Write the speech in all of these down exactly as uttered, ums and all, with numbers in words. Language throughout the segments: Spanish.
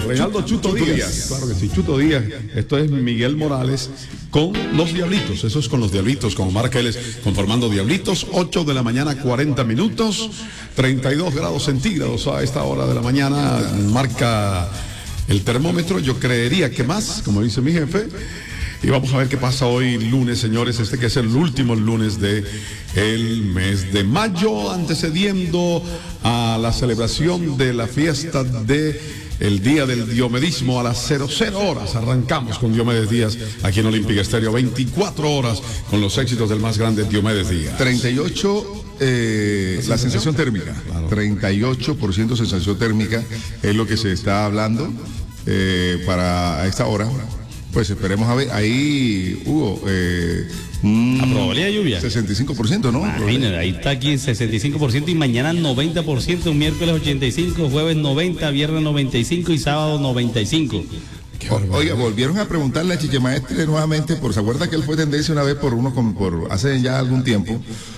Reinaldo Chuto, Chuto Díaz. Díaz. Claro que sí, Chuto Díaz. Esto es Miguel Morales con Los Diablitos. Eso es con Los Diablitos, con Omar Keles conformando Diablitos. ocho de la mañana, cuarenta minutos, treinta y dos grados centígrados a esta hora de la mañana. Marca el termómetro. Yo creería que más, como dice mi jefe. Y vamos a ver qué pasa hoy lunes, señores, este que es el último lunes de el mes de mayo, antecediendo a la celebración de la fiesta de el Día del Diomedismo a las cero cero horas. Arrancamos con Diomedes Díaz aquí en Olímpica Estéreo, veinticuatro horas con los éxitos del más grande Diomedes Díaz. treinta y ocho Eh, la, la sensación térmica, claro. treinta y ocho por ciento sensación térmica es lo que se está hablando eh, para esta hora. Pues esperemos a ver, ahí hubo eh, la probabilidad de lluvia sesenta y cinco por ciento, ¿no? Imagínate, ahí está aquí sesenta y cinco por ciento y mañana noventa por ciento, miércoles ochenta y cinco por ciento, jueves noventa por ciento, viernes noventa y cinco por ciento y sábado noventa y cinco por ciento. O, oiga, volvieron a preguntarle a Chiche Maestre nuevamente, por se acuerda que él fue tendencia una vez por uno con, por hace ya algún tiempo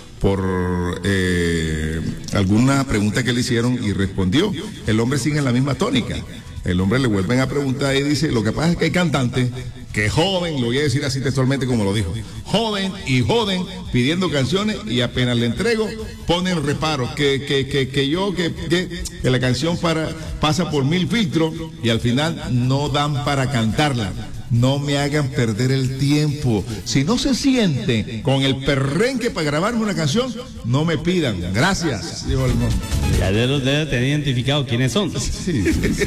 por eh, alguna pregunta que le hicieron y respondió. El hombre sigue en la misma tónica. El hombre le vuelven a preguntar y dice, lo que pasa es que hay cantantes que joden, lo voy a decir así textualmente como lo dijo, joden y joden pidiendo canciones y apenas le entrego ponen reparos, que, que, que, que yo, que, que, que la canción para, pasa por mil filtros y al final no dan para cantarla. No me hagan perder el tiempo. Si no se sienten con el perrenque para grabarme una canción, no me pidan. Gracias. Dijo el mundo. Ya debe, debe tener identificado quiénes son. Sí. sí.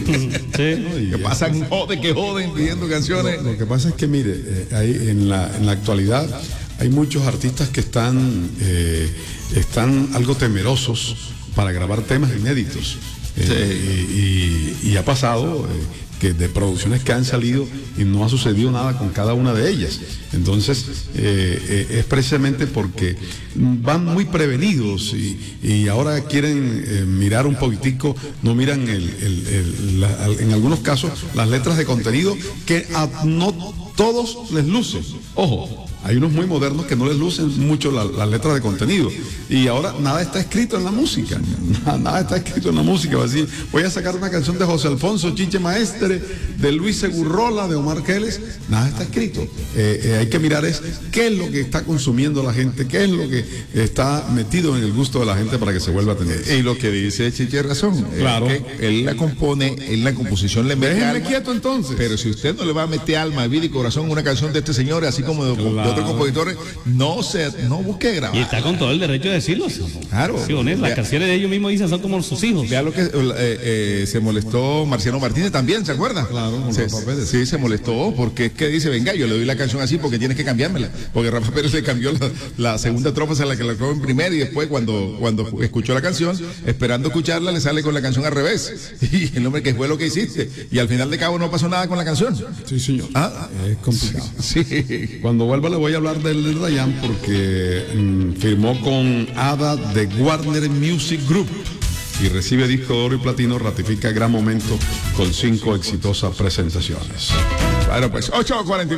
sí. Que pasan joden, que joden pidiendo canciones. Lo, lo que pasa es que, mire, eh, hay, en, la, en la actualidad hay muchos artistas que están, eh, están algo temerosos para grabar temas inéditos. Eh, sí. y, y, y ha pasado... Eh, que de producciones que han salido y no ha sucedido nada con cada una de ellas. Entonces eh, eh, es precisamente porque van muy prevenidos y, y ahora quieren eh, mirar un poquitico, no miran el, el, el, la, en algunos casos las letras de contenido que a no todos les lucen. Ojo, hay unos muy modernos que no les lucen mucho las la letras de contenido. Y ahora nada está escrito en la música. Nada, nada está escrito en la música. Va a decir, voy a sacar una canción de José Alfonso Chiche Maestre, de Luis Segurrola, de Omar Keles. Nada está escrito. Eh, eh, hay que mirar es qué es lo que está consumiendo la gente, qué es lo que está metido en el gusto de la gente para que se vuelva a tener. Y lo que dice Chiche razón. Claro. Es que él la compone, él la composición le mete alma. quieto entonces. Pero si usted no le va a meter alma, vida y corazón una canción de este señor, así como de, claro. de otros compositores, no se, no busque grabar. Y está con todo el derecho de decirlo. Claro. Sí, las vea, canciones de ellos mismos dicen son como sus hijos. Vea lo que eh, eh, se molestó Marciano Martínez también, ¿se acuerda? Claro, se, Rafa Pérez. Sí, se molestó porque es que dice, venga, yo le doy la canción así porque tienes que cambiármela. Porque Rafa Pérez le cambió la, la segunda trofa, se la que la colocó en primera y después cuando, cuando escuchó la canción, esperando escucharla, le sale con la canción al revés. Y el hombre, que fue lo que hiciste. Y al final de cabo no pasó nada con la canción. Sí, señor. Ah, es complicado. Sí. sí. Cuando vuelva le voy a hablar del Dayan porque mmm, firmó con Ada de Warner Music Group y recibe disco de oro y platino, ratifica gran momento con cinco exitosas presentaciones. Bueno, pues ocho cuarenta y